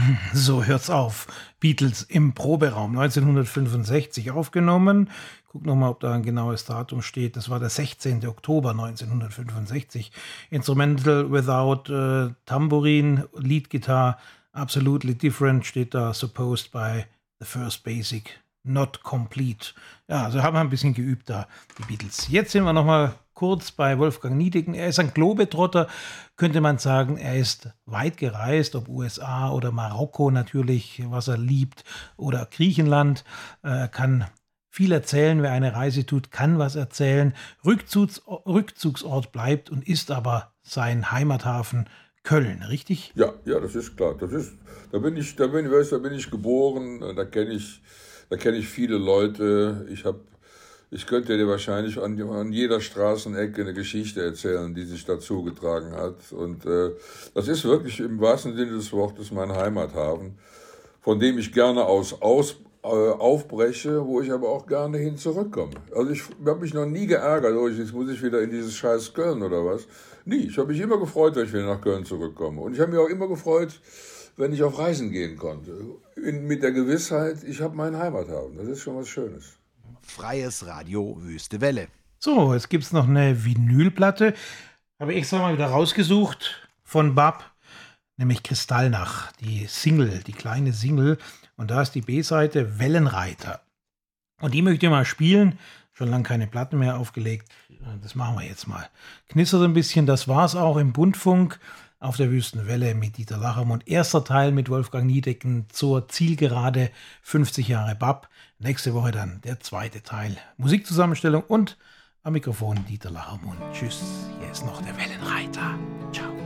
So hört's auf. Beatles im Proberaum 1965 aufgenommen. Guck nochmal, ob da ein genaues Datum steht. Das war der 16. Oktober 1965. Instrumental without Tambourin, Lead Guitar, absolutely different steht da. Supposed by the first basic, not complete. Ja, also haben wir ein bisschen geübt da, die Beatles. Jetzt sind wir nochmal kurz bei Wolfgang Niedecken. Er ist ein Globetrotter, könnte man sagen. Er ist weit gereist, ob USA oder Marokko natürlich, was er liebt, oder Griechenland. Er kann viel erzählen. Wer eine Reise tut, kann was erzählen. Rückzugsort bleibt und ist aber sein Heimathafen Köln, richtig? Ja, das ist klar. Da bin ich geboren, da kenne ich viele Leute. Ich könnte dir wahrscheinlich an jeder Straßenecke eine Geschichte erzählen, die sich da zugetragen hat. Und das ist wirklich im wahrsten Sinne des Wortes mein Heimathafen, von dem ich gerne aufbreche, wo ich aber auch gerne hin zurückkomme. Also ich habe mich noch nie geärgert, jetzt muss ich wieder in dieses scheiß Köln oder was. Nie, ich habe mich immer gefreut, wenn ich wieder nach Köln zurückkomme. Und ich habe mich auch immer gefreut, wenn ich auf Reisen gehen konnte. Mit der Gewissheit, ich habe meinen Heimathafen. Das ist schon was Schönes. Freies Radio Wüste Welle. So, jetzt gibt es noch eine Vinylplatte. Habe ich extra mal wieder rausgesucht von Bab, nämlich Kristallnach, die Single, die kleine Single. Und da ist die B-Seite Wellenreiter. Und die möchte ich mal spielen. Schon lange keine Platten mehr aufgelegt. Das machen wir jetzt mal. Knistert ein bisschen, das war's auch im Bundfunk auf der Wüstenwelle mit Dieter Lachamund. Erster Teil mit Wolfgang Niedecken zur Zielgerade 50 Jahre Bab. Nächste Woche dann der zweite Teil. Musikzusammenstellung und am Mikrofon Dieter Lachamund. Tschüss, hier ist noch der Wellenreiter. Ciao.